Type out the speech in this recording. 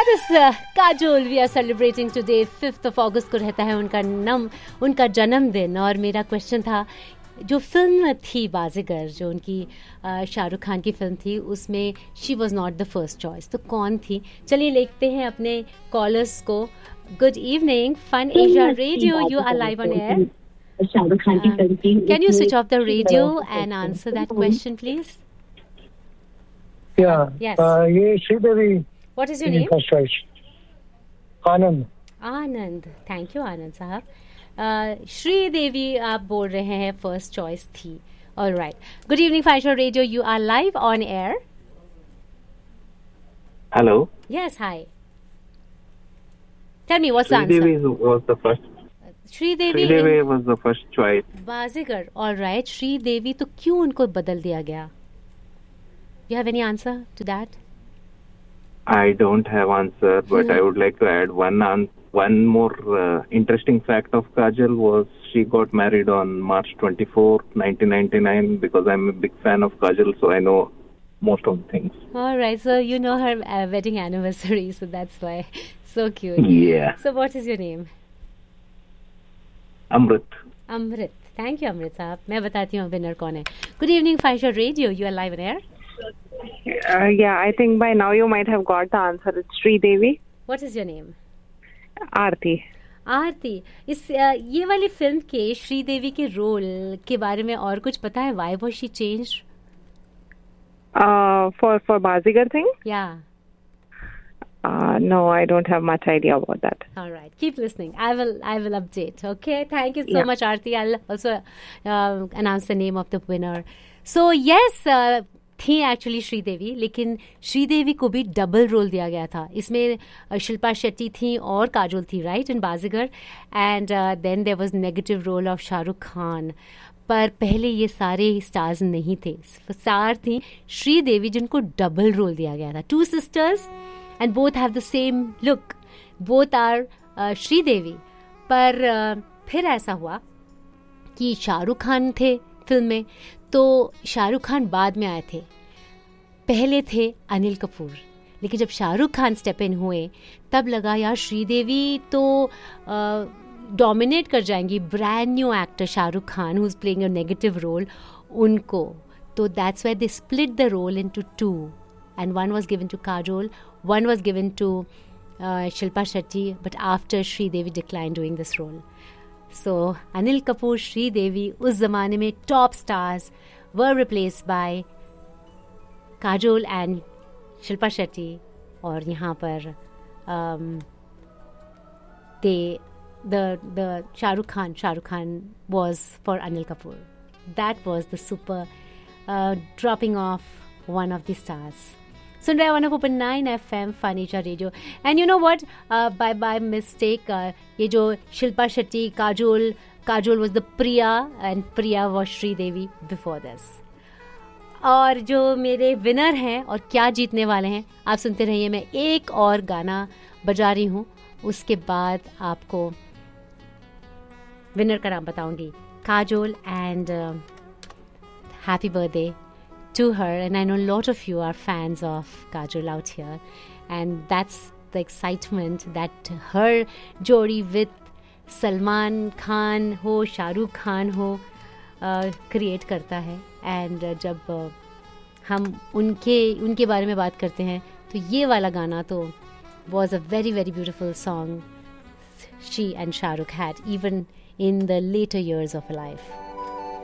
That is Kajol. We are celebrating today 5th of August को रहता है उनका जन्मदिन. और मेरा क्वेश्चन था जो फिल्म थी बाजीगर, जो उनकी शाहरुख खान की फिल्म थी, उसमें she was not the first choice. तो कौन थी? चलिए देखते हैं अपने कॉलर्स को. Good evening, fun Asia radio, you are live on air. Can you switch off the radio and answer that question, please? Yeah. Yes. ये Sridevi. What is your name? First choice. Anand. Anand. Thank you, आनंद साहब. श्रीदेवी आप बोल रहे हैं first choice थी. All right. Good evening, Faisal Radio. You are live on air. Hello. Yes, hi. Tell me what's the answer. Sridevi was the first. Sridevi was the first choice. Baazigar. All right. Sridevi, तो क्यों उनको बदल दिया गया? You have any answer to that? I don't have answer, but I would like to add one more interesting fact of Kajal was she got married on March 24, 1999, because I'm a big fan of Kajal, so I know most of the things. All right, so you know her wedding anniversary, so that's why. So cute. Yeah. So what is your name? Amrit. Amrit. Thank you, Amrit साहब. मैं बताती हूँ winner कौन है. Good evening, Faisal Radio. You are live on air. Yeah, I think by now you might have got the answer. It's Sridevi. What is your name? Aarti. आरती. इस ये वाली film के श्रीदेवी के रोल के बारे में और कुछ पता है? Why was she changed? For Bazigar thing? Yeah. No, I don't have much idea about that. All right, keep listening. I will update. Okay, thank you so much, Aarti. I'll also announce the name of the winner. So yes, थी actually Sridevi, लेकिन श्रीदेवी को भी double role दिया गया था. इसमें शिल्पा शेट्टी थी और काजोल थी, right, in Baazigar. And then there was negative role of Shahrukh Khan. पर पहले ये सारे स्टार्स नहीं थे. स्टार थी श्रीदेवी जिनको डबल रोल दिया गया था. 2 sisters and both have the same look. Both are Sridevi. पर फिर ऐसा हुआ कि शाहरुख खान थे फिल्म में, तो शाहरुख खान बाद में आए थे. पहले थे अनिल कपूर. लेकिन जब शाहरुख खान स्टेप इन हुए तब लगा यार श्रीदेवी तो डोमिनेट कर जाएंगी. Brand new actor Shahrukh Khan who is playing a negative role, उनको तो that's why they split the role into 2 and one was given to Kajol, one was given to Shilpa Shetty, but after Sridevi declined doing this role. So Anil Kapoor, Sridevi, उस ज़माने में top stars were replaced by Kajol and Shilpa Shetty. और यहाँ पर the Shahrukh Khan was for Anil Kapoor. That was the super dropping off one of the stars. सुन रहे 104.9 FM फनीचा radio. And you know what, by mistake ये जो Shilpa Shetty, Kajol was the Priya and Priya was Sridevi before this. और जो मेरे winner हैं और क्या जीतने वाले हैं आप सुनते रहिए. मैं एक और गाना बजा रही हूँ, उसके बाद आपको विनर का नाम बताऊंगी. Kajol and happy birthday to her, and I know a lot of you are fans of Kajol out here, and that's the excitement that her jodi with Salman Khan ho, Shahrukh Khan ho create करता है. and जब हम उनके बारे में बात करते हैं तो ये वाला गाना तो was a very very beautiful song she and Shahrukh had even in the later years of her life.